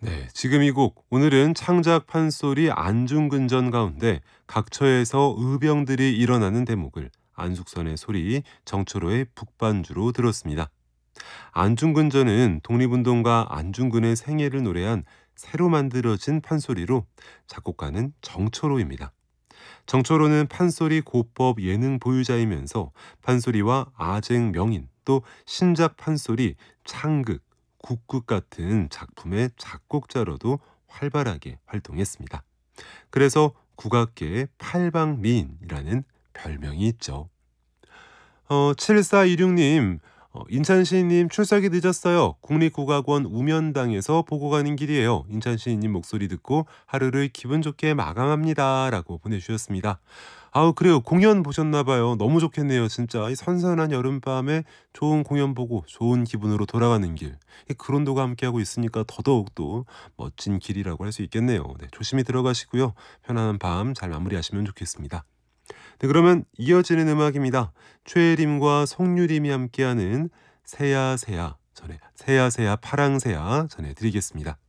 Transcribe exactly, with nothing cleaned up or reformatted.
네, 지금 이 곡 오늘은 창작 판소리 안중근전 가운데 각처에서 의병들이 일어나는 대목을 안숙선의 소리, 정철호의 북반주로 들었습니다. 안중근전은 독립운동가 안중근의 생애를 노래한 새로 만들어진 판소리로 작곡가는 정철호입니다. 정철호는 판소리 고법 예능 보유자이면서 판소리와 아쟁 명인 또 신작 판소리 창극, 국극 같은 작품의 작곡자로도 활발하게 활동했습니다. 그래서 국악계의 팔방미인이라는 별명이 있죠. 어, 칠사이육 님, 어, 인찬시인님 출석이 늦었어요. 국립국악원 우면당에서 보고 가는 길이에요. 인찬시인님 목소리 듣고 하루를 기분 좋게 마감합니다. 라고 보내주셨습니다. 아우, 그래요. 공연 보셨나봐요. 너무 좋겠네요. 진짜 이 선선한 여름밤에 좋은 공연 보고 좋은 기분으로 돌아가는 길. 이 그런도가 함께하고 있으니까 더더욱 또 멋진 길이라고 할 수 있겠네요. 네, 조심히 들어가시고요. 편안한 밤 잘 마무리하시면 좋겠습니다. 네, 그러면 이어지는 음악입니다. 최혜림과 송유림이 함께하는 새야 새야 전해 새야 새야 파랑새야 전해드리겠습니다.